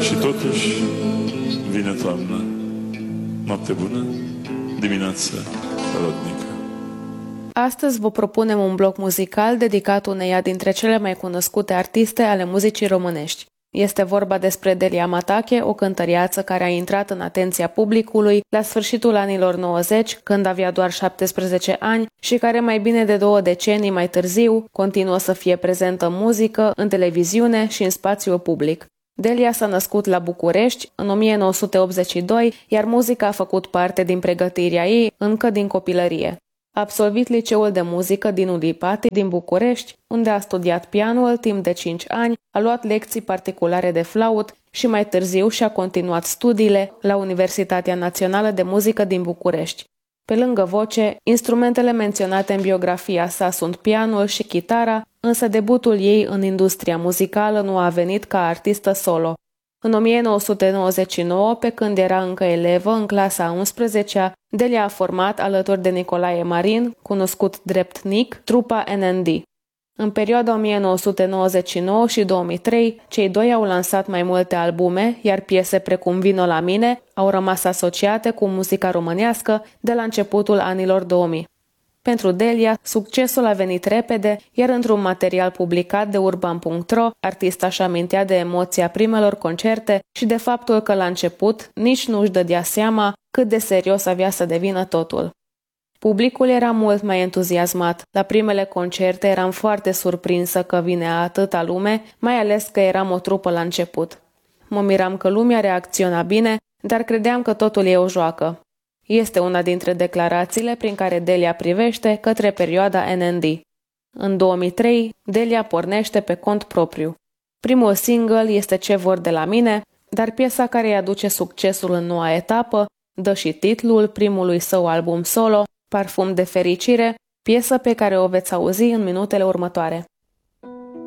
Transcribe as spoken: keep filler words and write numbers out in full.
Și totuși vine toamna. Noapte bună, dimineață rodnică. Astăzi vă propunem un bloc muzical dedicat uneia dintre cele mai cunoscute artiste ale muzicii românești. Este vorba despre Delia Matache, o cântăreață care a intrat în atenția publicului la sfârșitul anilor nouăzeci, când avea doar șaptesprezece ani și care mai bine de două decenii mai târziu continuă să fie prezentă în muzică, în televiziune și în spațiul public. Delia s-a născut la București în o mie nouă sute optzeci și doi, iar muzica a făcut parte din pregătirea ei încă din copilărie. A absolvit liceul de muzică din Ulipati din București, unde a studiat pianul timp de cinci ani, a luat lecții particulare de flaut și mai târziu și-a continuat studiile la Universitatea Națională de Muzică din București. Pe lângă voce, instrumentele menționate în biografia sa sunt pianul și chitara, însă debutul ei în industria muzicală nu a venit ca artistă solo. În o mie nouă sute nouăzeci și nouă, pe când era încă elevă în clasa a unsprezecea, Delia a format, alături de Nicolae Marin, cunoscut drept Nic, trupa N N D. În perioada o mie nouă sute nouăzeci și nouă și două mii trei, cei doi au lansat mai multe albume, iar piese precum Vino la mine au rămas asociate cu muzica românească de la începutul anilor două mii. Pentru Delia, succesul a venit repede, iar într-un material publicat de urban punct ro, artista își amintea de emoția primelor concerte și de faptul că la început nici nu își dădea seama cât de serios avea să devină totul. Publicul era mult mai entuziasmat. La primele concerte eram foarte surprinsă că vine atâta lume, mai ales că eram o trupă la început. Mă miram că lumea reacționa bine, dar credeam că totul e o joacă. Este una dintre declarațiile prin care Delia privește către perioada N N D. În două mii trei, Delia pornește pe cont propriu. Primul single este Ce vor de la mine, dar piesa care îi aduce succesul în noua etapă dă și titlul primului său album solo, Parfum de fericire, piesă pe care o veți auzi în minutele următoare.